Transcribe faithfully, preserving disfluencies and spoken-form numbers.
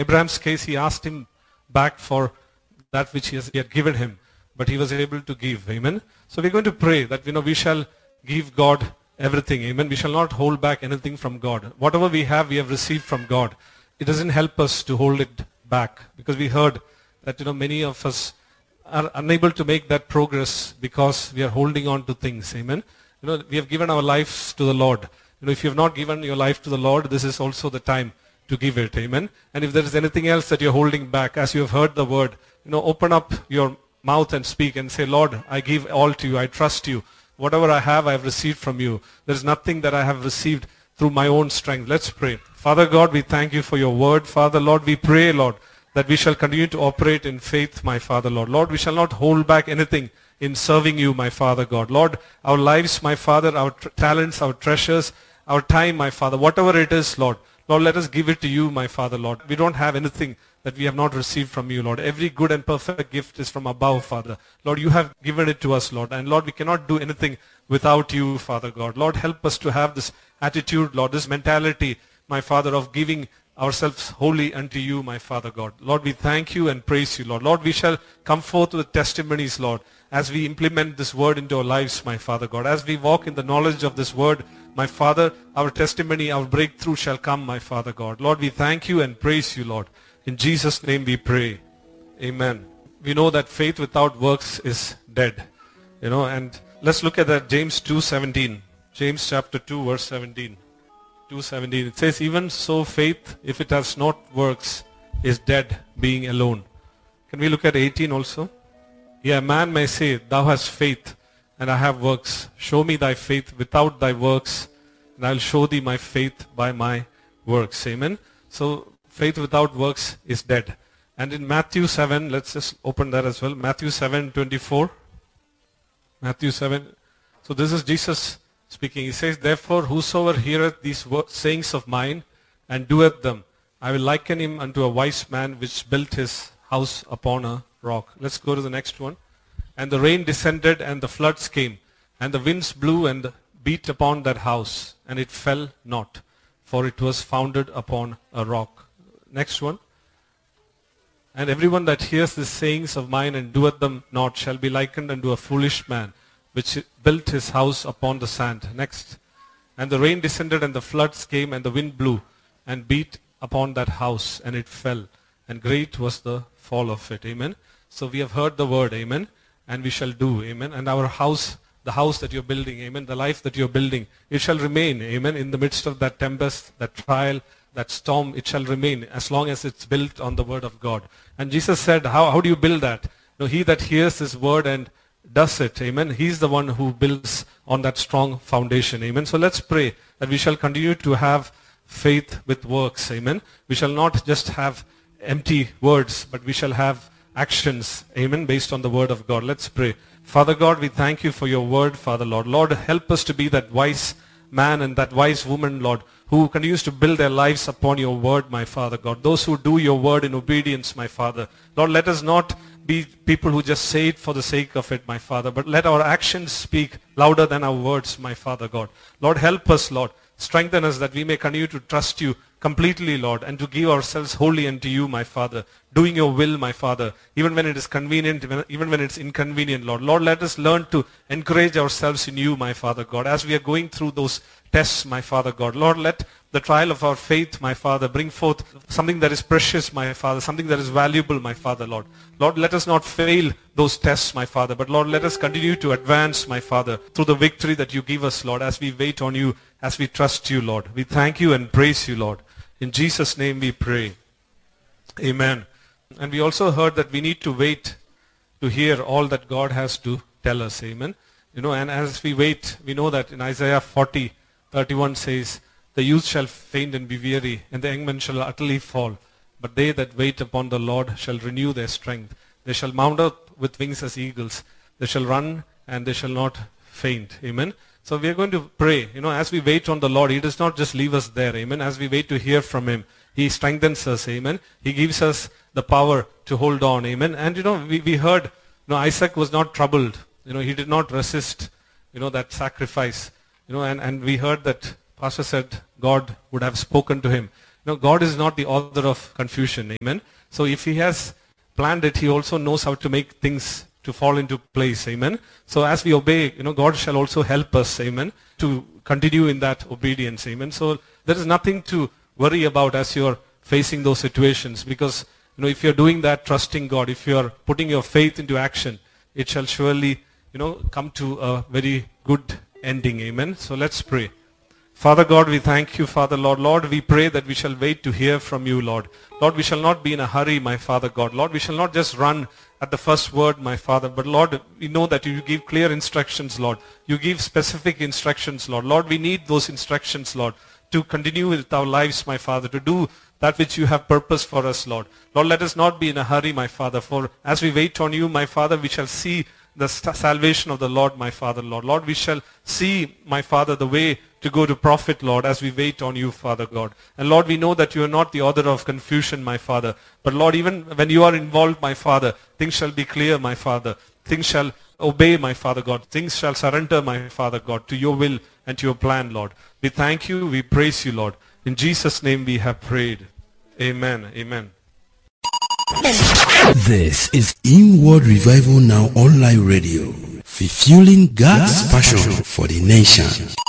Abraham's case, he asked him back for that which he, has, he had given him, but he was able to give. Amen. So we're going to pray that, you know, we shall give God everything. Amen. We shall not hold back anything from God. Whatever we have, we have received from God. It doesn't help us to hold it back, because we heard that, you know, many of us are unable to make that progress because we are holding on to things. Amen. You know, we have given our lives to the Lord. You know, if you have not given your life to the Lord, this is also the time to give it. Amen. And if there is anything else that you're holding back, as you have heard the word, you know, open up your mouth and speak and say, Lord, I give all to you. I trust you. Whatever I have, I have received from you. There is nothing that I have received through my own strength. Let's pray. Father God, we thank you for your word. Father, Lord, we pray, Lord, that we shall continue to operate in faith, my Father, Lord. Lord, we shall not hold back anything in serving you, my Father God. Lord, our lives, my Father, our tr- talents, our treasures, our time, my Father, whatever it is, Lord, Lord, let us give it to you, my Father, Lord. We don't have anything that we have not received from you, Lord. Every good and perfect gift is from above, Father. Lord, you have given it to us, Lord. And Lord, we cannot do anything without you, Father God. Lord, help us to have this attitude, Lord, this mentality, my Father, of giving ourselves wholly unto you, my Father God. Lord, we thank you and praise you, Lord. Lord, we shall come forth with testimonies, Lord, as we implement this word into our lives, my Father God. As we walk in the knowledge of this word, my Father, our testimony, our breakthrough shall come, my Father God. Lord, we thank you and praise you, Lord. In Jesus' name we pray. Amen. We know that faith without works is dead. You know, and let's look at that, James two seventeen. James chapter two, verse seventeen. two seventeen. It says, even so faith, if it has not works, is dead, being alone. Can we look at eighteen also? Yeah, man may say, thou hast faith, and I have works. Show me thy faith without thy works, and I will show thee my faith by my works. Amen. So faith without works is dead. And in Matthew seven, let's just open that as well. Matthew seven twenty-four. Matthew seven. So this is Jesus speaking. He says, therefore, whosoever heareth these sayings of mine and doeth them, I will liken him unto a wise man which built his house upon a rock. Let's go to the next one. And the rain descended, and the floods came, and the winds blew and beat upon that house, and it fell not, for it was founded upon a rock. Next one. And everyone that hears the sayings of mine and doeth them not shall be likened unto a foolish man, which built his house upon the sand. Next. And the rain descended, and the floods came, and the wind blew, and beat upon that house, and it fell, and great was the fall of it. Amen. So we have heard the word. Amen. And we shall do. Amen. And our house, the house that you're building, amen, the life that you're building, it shall remain. Amen. In the midst of that tempest, that trial, that storm, it shall remain as long as it's built on the word of God. And Jesus said, how, how do you build that? You know, he that hears his word and does it, amen, he's the one who builds on that strong foundation. Amen. So let's pray that we shall continue to have faith with works. Amen. We shall not just have empty words, but we shall have actions, amen, based on the word of God. Let's pray. Father God, we thank you for your word, Father Lord. Lord, help us to be that wise man and that wise woman, Lord, who continues to build their lives upon your word, my Father God. Those who do your word in obedience, my Father. Lord, let us not be people who just say it for the sake of it, my Father, but let our actions speak louder than our words, my Father God. Lord, help us, Lord. Strengthen us that we may continue to trust you completely, Lord, and to give ourselves wholly unto you, my Father, doing your will, my Father, even when it is convenient, even when it's inconvenient, Lord. Lord, let us learn to encourage ourselves in you, my Father God, as we are going through those tests, my Father God. Lord, let the trial of our faith, my Father, bring forth something that is precious, my Father, something that is valuable, my Father, Lord. Lord, let us not fail those tests, my Father, but Lord, let us continue to advance, my Father, through the victory that you give us, Lord, as we wait on you, as we trust you, Lord. We thank you and praise you, Lord. In Jesus' name we pray. Amen. And we also heard that we need to wait to hear all that God has to tell us. Amen. You know, and as we wait, we know that in Isaiah forty, thirty-one says, the youth shall faint and be weary, and the young men shall utterly fall. But they that wait upon the Lord shall renew their strength. They shall mount up with wings as eagles. They shall run and they shall not faint. Amen. So we are going to pray, you know, as we wait on the Lord, He does not just leave us there, amen. As we wait to hear from Him, He strengthens us, amen. He gives us the power to hold on, amen. And, you know, we, we heard, you know, Isaac was not troubled. You know, he did not resist, you know, that sacrifice. You know, and, and we heard that Pastor said God would have spoken to him. You know, God is not the author of confusion. Amen. So if he has planned it, he also knows how to make things to fall into place. Amen. So as we obey, you know, God shall also help us. Amen. To continue in that obedience. Amen. So there is nothing to worry about as you're facing those situations, because, you know, if you're doing that, trusting God, if you're putting your faith into action, it shall surely, you know, come to a very good ending. Amen. So let's pray. Father God, we thank you, Father Lord. Lord, we pray that we shall wait to hear from you, Lord. Lord, we shall not be in a hurry, my Father God. Lord, we shall not just run at the first word, my Father. But Lord, we know that you give clear instructions, Lord. You give specific instructions, Lord. Lord, we need those instructions, Lord, to continue with our lives, my Father, to do that which you have purpose for us, Lord. Lord, let us not be in a hurry, my Father, for as we wait on you, my Father, we shall see the salvation of the Lord, my Father, Lord. Lord, we shall see, my Father, the way to go to profit, Lord, as we wait on you, Father God. And Lord, we know that you are not the author of confusion, my Father. But Lord, even when you are involved, my Father, things shall be clear, my Father. Things shall obey, my Father God. Things shall surrender, my Father God, to your will and to your plan, Lord. We thank you. We praise you, Lord. In Jesus' name we have prayed. Amen. Amen. This is Inward Revival Now Online Radio, fulfilling God's passion for the nation.